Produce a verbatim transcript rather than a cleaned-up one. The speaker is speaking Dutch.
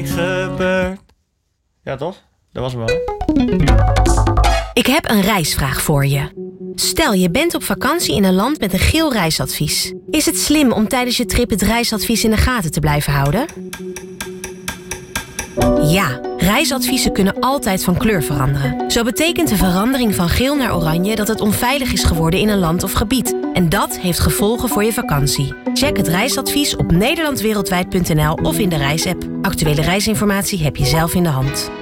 Gebeurd. Ja, toch? Dat was hem wel. Ik heb een reisvraag voor je. Stel, je bent op vakantie in een land met een geel reisadvies. Is het slim om tijdens je trip het reisadvies in de gaten te blijven houden? Ja, reisadviezen kunnen altijd van kleur veranderen. Zo betekent de verandering van geel naar oranje dat het onveilig is geworden in een land of gebied. En dat heeft gevolgen voor je vakantie. Check het reisadvies op nederlandwereldwijd punt n l of in de reisapp. Actuele reisinformatie heb je zelf in de hand.